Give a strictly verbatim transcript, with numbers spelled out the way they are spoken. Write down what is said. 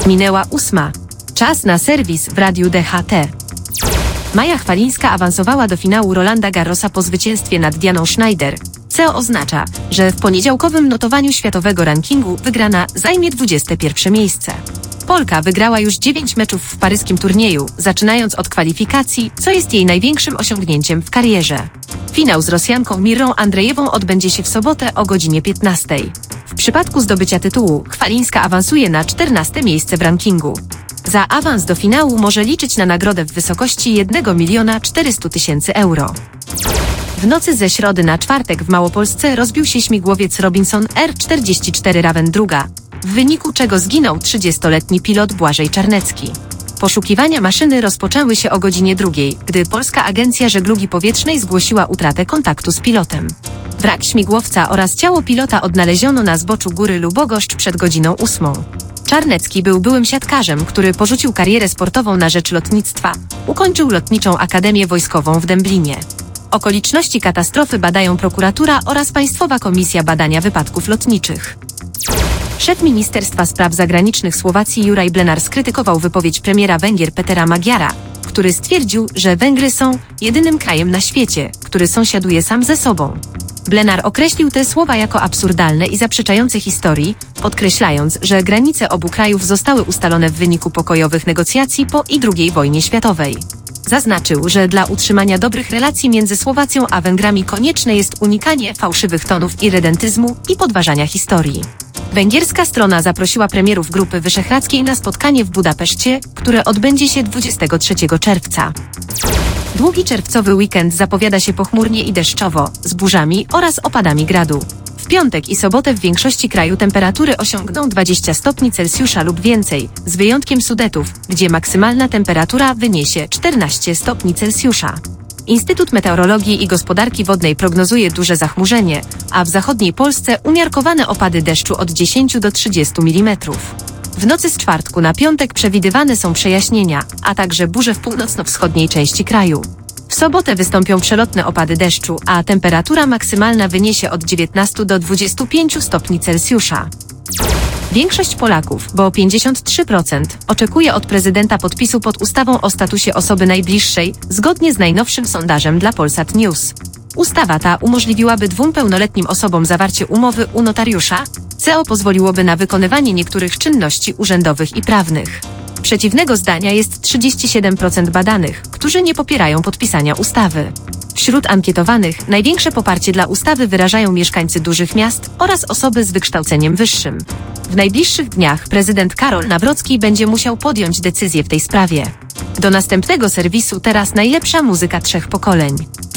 Minęła ósma. Czas na serwis w Radiu D H T. Maja Chwalińska awansowała do finału Rolanda Garrosa po zwycięstwie nad Dianą Schneider, co oznacza, że w poniedziałkowym notowaniu światowego rankingu wygrana zajmie dwudzieste pierwsze miejsce. Polka wygrała już dziewięć meczów w paryskim turnieju, zaczynając od kwalifikacji, co jest jej największym osiągnięciem w karierze. Finał z Rosjanką Mirą Andrejewą odbędzie się w sobotę o godzinie piętnastej. W przypadku zdobycia tytułu Chwalińska awansuje na czternaste miejsce w rankingu. Za awans do finału może liczyć na nagrodę w wysokości jednego miliona czterystu tysięcy euro. W nocy ze środy na czwartek w Małopolsce rozbił się śmigłowiec Robinson R czterdzieści cztery Raven druga, w wyniku czego zginął trzydziestoletni pilot Błażej Czarnecki. Poszukiwania maszyny rozpoczęły się o godzinie drugiej, gdy Polska Agencja Żeglugi Powietrznej zgłosiła utratę kontaktu z pilotem. Wrak śmigłowca oraz ciało pilota odnaleziono na zboczu Góry Lubogoszcz przed godziną ósmą. Czarnecki był byłym siatkarzem, który porzucił karierę sportową na rzecz lotnictwa. Ukończył Lotniczą Akademię Wojskową w Dęblinie. Okoliczności katastrofy badają prokuratura oraz Państwowa Komisja Badania Wypadków Lotniczych. Szef Ministerstwa Spraw Zagranicznych Słowacji Juraj Blenar skrytykował wypowiedź premiera Węgier Petera Magyara, który stwierdził, że Węgry są jedynym krajem na świecie, który sąsiaduje sam ze sobą. Blenar określił te słowa jako absurdalne i zaprzeczające historii, podkreślając, że granice obu krajów zostały ustalone w wyniku pokojowych negocjacji po i drugiej wojnie światowej. Zaznaczył, że dla utrzymania dobrych relacji między Słowacją a Węgrami konieczne jest unikanie fałszywych tonów i redentyzmu i podważania historii. Węgierska strona zaprosiła premierów Grupy Wyszehradzkiej na spotkanie w Budapeszcie, które odbędzie się dwudziestego trzeciego czerwca. Długi czerwcowy weekend zapowiada się pochmurnie i deszczowo, z burzami oraz opadami gradu. W piątek i sobotę w większości kraju temperatury osiągną dwadzieścia stopni Celsjusza lub więcej, z wyjątkiem Sudetów, gdzie maksymalna temperatura wyniesie czternaście stopni Celsjusza. Instytut Meteorologii i Gospodarki Wodnej prognozuje duże zachmurzenie, a w zachodniej Polsce umiarkowane opady deszczu od dziesięciu do trzydziestu milimetrów. W nocy z czwartku na piątek przewidywane są przejaśnienia, a także burze w północno-wschodniej części kraju. W sobotę wystąpią przelotne opady deszczu, a temperatura maksymalna wyniesie od dziewiętnastu do dwudziestu pięciu stopni Celsjusza. Większość Polaków, bo pięćdziesiąt trzy procent, oczekuje od prezydenta podpisu pod ustawą o statusie osoby najbliższej, zgodnie z najnowszym sondażem dla Polsat News. Ustawa ta umożliwiłaby dwóm pełnoletnim osobom zawarcie umowy u notariusza, co pozwoliłoby na wykonywanie niektórych czynności urzędowych i prawnych. Przeciwnego zdania jest trzydzieści siedem procent badanych, którzy nie popierają podpisania ustawy. Wśród ankietowanych największe poparcie dla ustawy wyrażają mieszkańcy dużych miast oraz osoby z wykształceniem wyższym. W najbliższych dniach prezydent Karol Nawrocki będzie musiał podjąć decyzję w tej sprawie. Do następnego serwisu teraz najlepsza muzyka trzech pokoleń.